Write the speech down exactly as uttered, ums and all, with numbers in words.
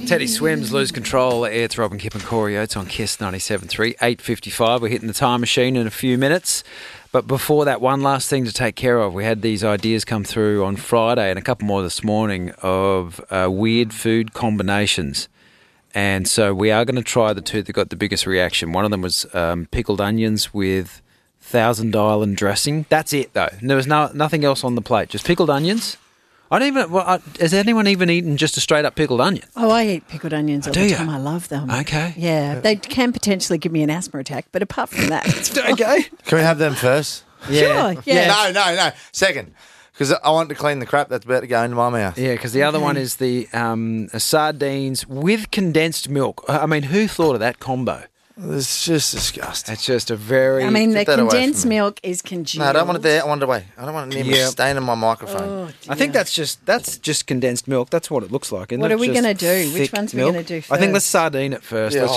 Teddy Swims, Lose Control. It's Rob and Kip and Corey Oates on Kiss ninety-seven point three, eight fifty-five. We're hitting the time machine in a few minutes. But before that, one last thing to take care of. We had these ideas come through on Friday and a couple more this morning of uh, weird food combinations. And so we are going to try the two that got the biggest reaction. One of them was um, pickled onions with Thousand Island dressing. That's it, though. There was no, nothing else on the plate. Just pickled onions. I don't even. Well, I, has anyone even eaten just a straight up pickled onion? Oh, I eat pickled onions all do the you? time. I love them. Okay. Yeah, they can potentially give me an asthma attack, but apart from that, it's fine. Okay. Can we have them first? Yeah. Sure, yeah. No, no, no. Second. Because I want to clean the crap that's about to go into my mouth. Yeah, because the other one is the um, sardines with condensed milk. I mean, who thought of that combo? It's just disgusting. It's just a very... I mean, the Get that away condensed from me. milk is congealed. No, I don't want it there. I want it away. I don't want it near me Yeah. staying in my microphone. Oh, I think that's just that's just condensed milk. That's what it looks like. Isn't What it? are we Just gonna do? Which thick ones are we milk? gonna do I think first? let's sardine it first. Yeah, Let's